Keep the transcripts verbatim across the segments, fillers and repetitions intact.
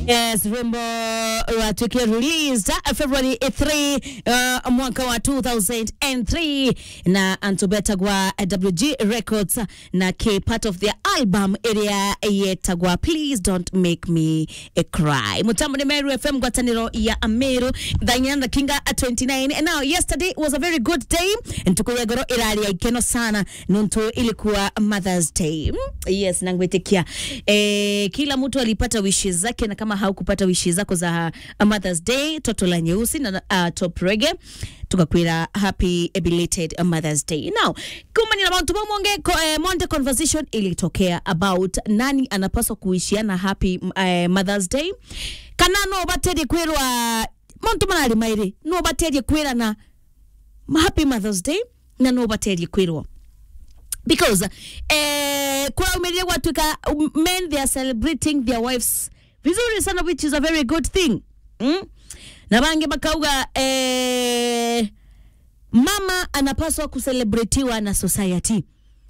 Yes, Rumbo uh, tukiwa released uh, February third uh, mwaka wa two thousand three na antobetagwa uh, W G Records uh, na ke part of their album area yetagwa Please Don't Make Me a Cry. Mutambo ni Meru F M gwataniro ya Ameru Danyanda Kinga at twenty-nine. And now yesterday was a very good day and tukuyagoro irali ya ikeno sana nunto ilikuwa Mother's Day. Yes, nangwetekia eh, kila mtu alipata wishes zake, na kama haukupata wishes zako za uh, Mother's Day, toto la nyeusi na uh, top reggae tukakwira happy belated Mother's Day. Now kuma ni abantu bamonge uh, Monday conversation ilitokea about nani anapaswa kuishiana happy uh, Mother's Day. Kana no batedi kwirwa muntu manali maire no batedi kwira na happy Mother's Day na no batedi kwirwa because eh kwa umelia watu ka men they are celebrating their wives vizuri sana, which is a very good thing. Mm? Na bange bakauga eh mama anapaswa kucelebratiwa na society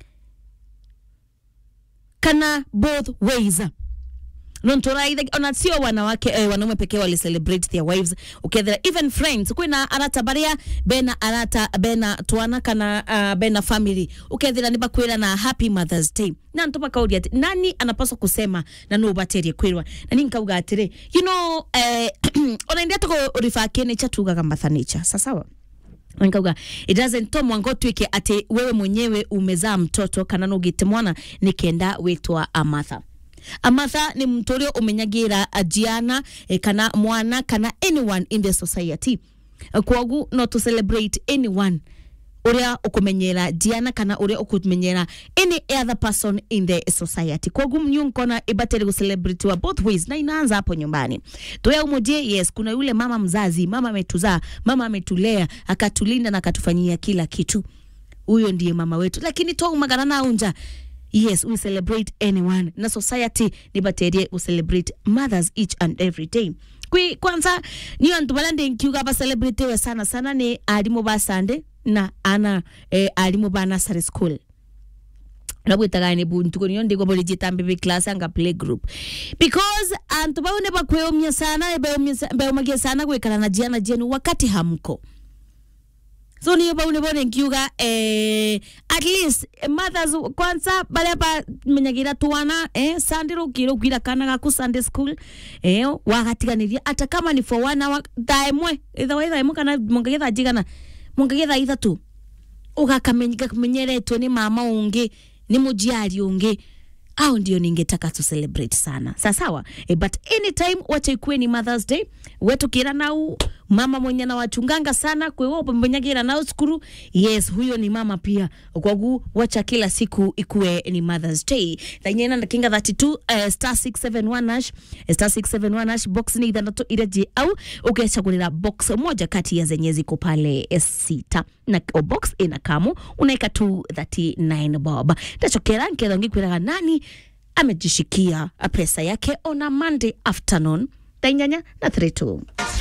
kana both ways. Nontora either onatio wanawake eh, wanaume pekee wali celebrate their wives, okay, there even friends kuna arata baria bena arata bena tuana kana uh, bena family, okay, there niba kwera na happy Mother's Day. Na ntopa kaudi ati nani anapaswa kusema na no bateri kwirwa na ninka uga atire you know eh onaendia toko rifakene chatuga kama thanicha sasawa. Nkauga it doesn't to mwango twike ati wewe mwenyewe umezaa mtoto kana no gite mwana nikenda wetwa Amatha. Amatha ni mtorio umenyagira ajiana eh, kana mwana kana anyone in the society. Kwagu not to celebrate anyone uria ukumenyera Diana kana uria ukumenyera any other person in the society. Kwagu mnyunkona ibateri ku celebrate wa both ways na inaanza hapo nyumbani. Toya umojie, yes, kuna yule mama mzazi, mama ametuzaa, mama ametulea, akatulinda na akatufanyia kila kitu. Huyo ndiye mama wetu. Lakini to umagana na unja, yes, we celebrate anyone. Na society ni baterie we celebrate mothers each and every day. Kwi kwanza niyo ntubalande nkiuga ba celebrate we sana sana ni alimu ba Sunday na ana eh, alimu ba nursery school. Rabwita ni buntu ko niyo ndiko boli jitambe be class anga play group. Because antubaune ba kweomya sana be omya sana kwekana na jiana jenu wakati hamko. So niyo ba unebone nkiuga eh at least eh, mothers kwanza bale ba menyagira tuwana eh Sunday kiro kwira kana ga ku Sunday school eh wagatiganiria ata kama ni for one hour daimwe either way daimwe kana mungagetha jigana mungagetha ithatu ugakamenyika kumenyeretwe ni mama ungi ni mujiari ungi au ndio ningetaka to celebrate sana sasawa. Eh, but anytime wacha ikuwe ni Mother's Day wetu kira nau mama mwenye na wachunganga sana kwewo pembonyagira nao skuru, yes, huyo ni mama pia. Kwagu wacha kila siku ikuwe ni Mother's Day. Tanyena na kinga thirty-two uh, star six seven one hash star six seven one hash box ni idhanato iraji au ukechagulira box moja kati ya zenye ziko pale sita na o box ina kamu unaika two thirty-nine bob. Tachokera nkero ngikwira nani amejishikia pesa yake on a Monday afternoon. Tanyanya na three two.